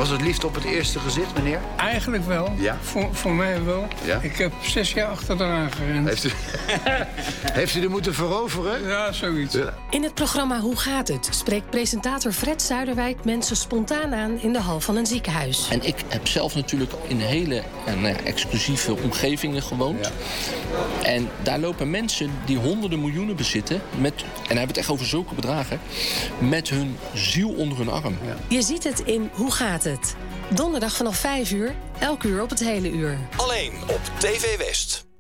Was het liefde op het eerste gezicht, meneer? Eigenlijk wel. Ja? Voor mij wel. Ja? Ik heb 6 jaar achter eraan gerend. Heeft u er moeten veroveren? Ja, zoiets. Ja. In het programma Hoe gaat het? Spreekt presentator Fred Zuiderwijk mensen spontaan aan in de hal van een ziekenhuis. En ik heb zelf natuurlijk in hele exclusieve omgevingen gewoond. Ja. En daar lopen mensen die honderden miljoenen bezitten, en dan hebben we het echt over zulke bedragen, met hun ziel onder hun arm. Ja. Je ziet het in Hoe gaat het? Donderdag vanaf 5 uur, elk uur op het hele uur. Alleen op TV West.